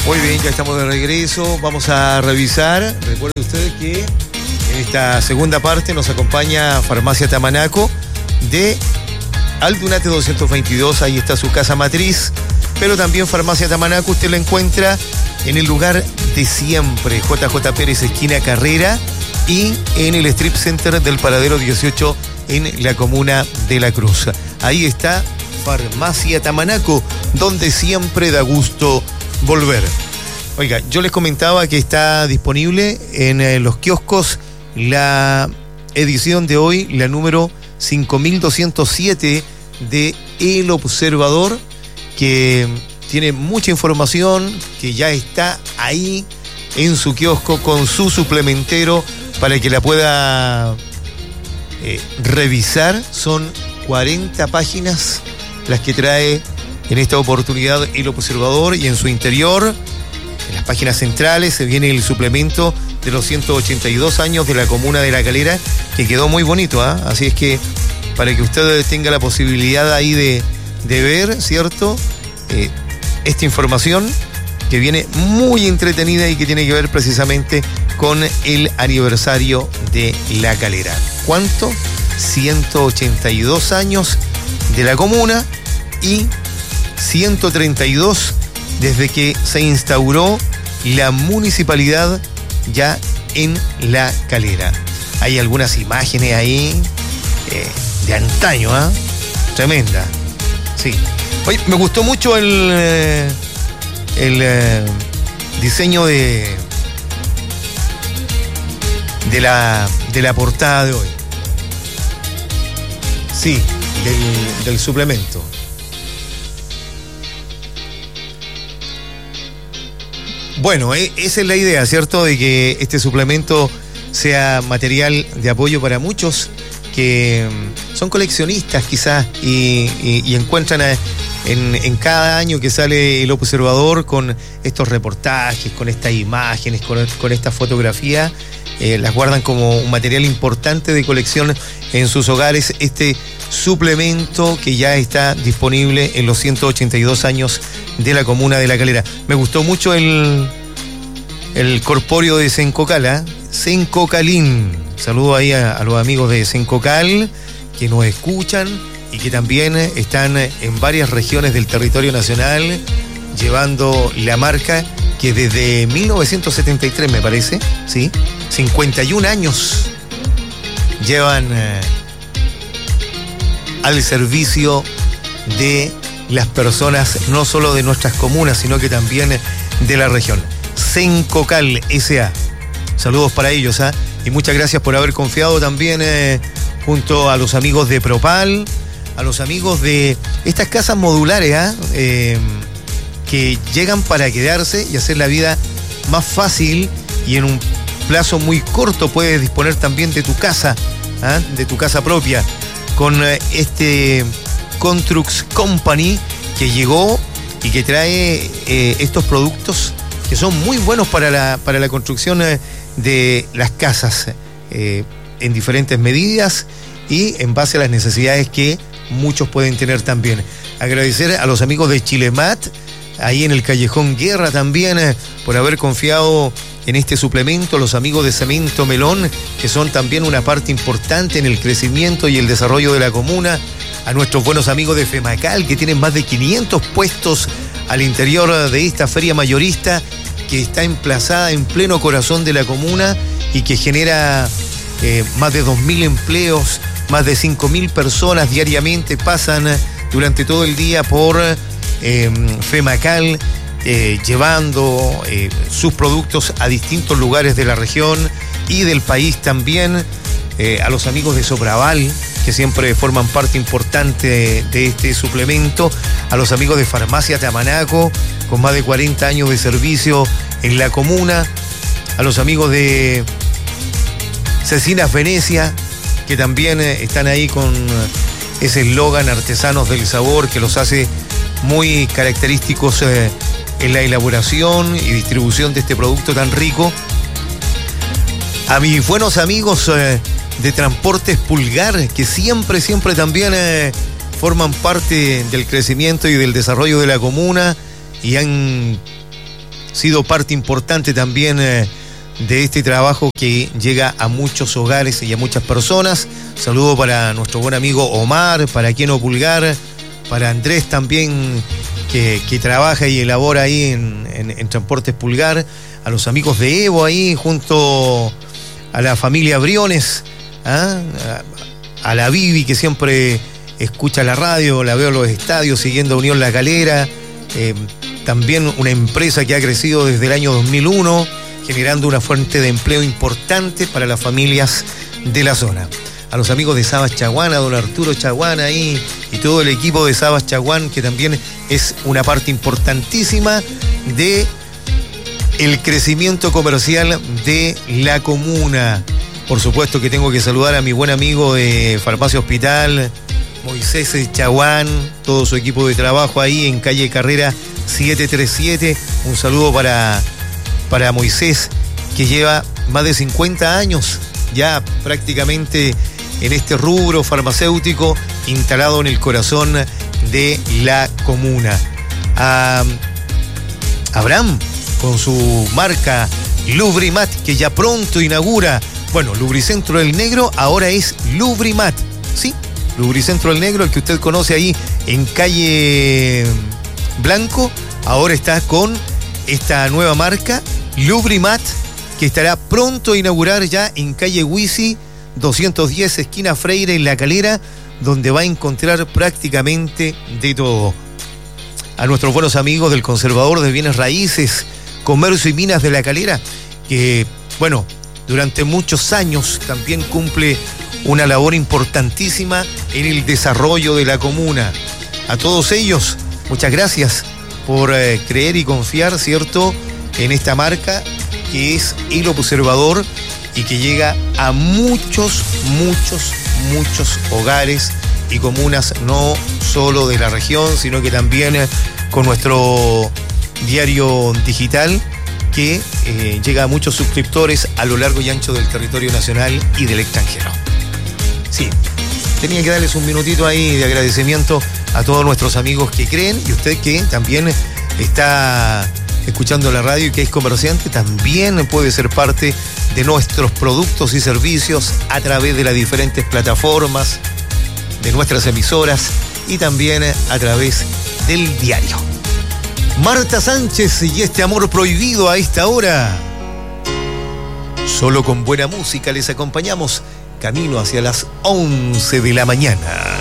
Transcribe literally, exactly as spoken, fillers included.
Muy bien, ya estamos de regreso. Vamos a revisar. Recuerden ustedes que en esta segunda parte nos acompaña Farmacia Tamanaco de Aldunate doscientos veintidós. Ahí está su casa matriz. Pero también Farmacia Tamanaco usted la encuentra en el lugar de siempre. J J Pérez, esquina Carrera. Y en el Strip Center del Paradero dieciocho en la comuna de La Cruz. Ahí está Farmacia Tamanaco, donde siempre da gusto volver. Oiga, yo les comentaba que está disponible en eh, los kioscos la edición de hoy, la número cinco mil doscientos siete de El Observador, que tiene mucha información, que ya está ahí en su kiosco con su suplementero para que la pueda eh, revisar. Son cuarenta páginas las que trae en esta oportunidad El Observador, y en su interior, en las páginas centrales, se viene el suplemento de los ciento ochenta y dos años de la comuna de La Calera, que quedó muy bonito, ¿eh? Así es que para que usted tenga la posibilidad ahí de, de ver, ¿cierto? Eh, esta información que viene muy entretenida y que tiene que ver precisamente con el aniversario de La Calera. ¿Cuánto? ciento ochenta y dos años de la comuna y ciento treinta y dos desde que se instauró la municipalidad ya en La Calera. Hay algunas imágenes ahí eh, de antaño, ¿eh? Tremenda. Sí. Oye, me gustó mucho el, eh, el eh, diseño de, de, la, de la portada de hoy. Sí, del, del suplemento. Bueno, eh, esa es la idea, ¿cierto? De que este suplemento sea material de apoyo para muchos que son coleccionistas quizás y, y, y encuentran a, en, en cada año que sale El Observador con estos reportajes, con estas imágenes, con, con esta fotografía, eh, las guardan como un material importante de colección en sus hogares. Este suplemento que ya está disponible en los ciento ochenta y dos años de la comuna de La Calera. Me gustó mucho el, el corpóreo de Sencocal, ¿eh? Sencocalín. Saludo ahí a, a los amigos de Sencocal que nos escuchan y que también están en varias regiones del territorio nacional llevando la marca que desde mil novecientos setenta y tres, me parece, ¿sí? cincuenta y un años llevan eh, al servicio de las personas, no solo de nuestras comunas, sino que también de la región. Sencocal S A. Saludos para ellos, ¿eh? Y muchas gracias por haber confiado también eh, junto a los amigos de Propal, a los amigos de estas casas modulares, ¿eh? Eh, que llegan para quedarse y hacer la vida más fácil, y en un plazo muy corto puedes disponer también de tu casa, ¿eh? de tu casa propia, con eh, este Construx Company que llegó y que trae eh, estos productos que son muy buenos para la, para la construcción eh, de las casas eh, en diferentes medidas y en base a las necesidades que muchos pueden tener también. Agradecer a los amigos de Chilemat, ahí en el Callejón Guerra también, eh, por haber confiado en este suplemento, los amigos de Cemento Melón, que son también una parte importante en el crecimiento y el desarrollo de la comuna, a nuestros buenos amigos de Femacal, que tienen más de quinientos puestos al interior de esta feria mayorista, que está emplazada en pleno corazón de la comuna y que genera eh, más de dos mil empleos, más de cinco mil personas diariamente pasan durante todo el día por eh, Femacal, eh, llevando eh, sus productos a distintos lugares de la región y del país también. Eh, a los amigos de Sopraval, que siempre forman parte importante de, de este suplemento, a los amigos de Farmacia Tamanaco, con más de cuarenta años de servicio en la comuna, a los amigos de Cecinas Venecia, que también eh, están ahí con ese eslogan Artesanos del Sabor, que los hace muy característicos eh, en la elaboración y distribución de este producto tan rico. A mis buenos amigos eh, de Transportes Pulgar, que siempre, siempre también eh, forman parte del crecimiento y del desarrollo de la comuna y han sido parte importante también eh, de este trabajo que llega a muchos hogares y a muchas personas. Saludo para nuestro buen amigo Omar, para Queno Pulgar, para Andrés también, que, que trabaja y elabora ahí en, en, en Transportes Pulgar, a los amigos de Evo ahí, junto a la familia Briones, ¿ah? a, a la Vivi, que siempre escucha la radio, la veo en los estadios, siguiendo a Unión La Calera, eh, también una empresa que ha crecido desde el año dos mil uno, generando una fuente de empleo importante para las familias de la zona. A los amigos de Sabas Chaguán, a don Arturo Chaguán ahí y todo el equipo de Sabas Chaguán, que también es una parte importantísima de el crecimiento comercial de la comuna. Por supuesto que tengo que saludar a mi buen amigo de Farmacia Hospital, Moisés Chaguán, todo su equipo de trabajo ahí en calle Carrera setecientos treinta y siete. Un saludo para, para Moisés, que lleva más de cincuenta años ya prácticamente en este rubro farmacéutico, instalado en el corazón de la comuna. A Abraham, con su marca Lubrimat, que ya pronto inaugura, bueno, Lubricentro del Negro ahora es Lubrimat, ¿sí? Lubricentro del Negro, el que usted conoce ahí en calle Blanco, ahora está con esta nueva marca Lubrimat, que estará pronto a inaugurar ya en calle Huisi doscientos diez, esquina Freire, en La Calera, donde va a encontrar prácticamente de todo. A nuestros buenos amigos del Conservador de Bienes Raíces, Comercio y Minas de La Calera, que, bueno, durante muchos años también cumple una labor importantísima en el desarrollo de la comuna. A todos ellos, muchas gracias por eh, creer y confiar, ¿cierto?, en esta marca que es el Observador y que llega a muchos, muchos, muchos hogares y comunas, no solo de la región, sino que también eh, con nuestro diario digital, que eh, llega a muchos suscriptores a lo largo y ancho del territorio nacional y del extranjero. Sí, tenía que darles un minutito ahí de agradecimiento a todos nuestros amigos que creen, y usted que también está escuchando la radio y que es comerciante, también puede ser parte de nuestros productos y servicios a través de las diferentes plataformas, de nuestras emisoras y también a través del diario. Marta Sánchez y este amor prohibido a esta hora. Solo con buena música les acompañamos camino hacia las once de la mañana.